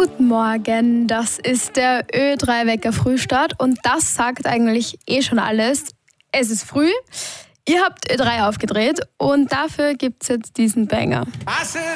Guten Morgen, das ist der Ö3-Wecker Frühstart und das sagt eigentlich schon alles. Es ist früh, ihr habt Ö3 aufgedreht und dafür gibt's jetzt diesen Banger.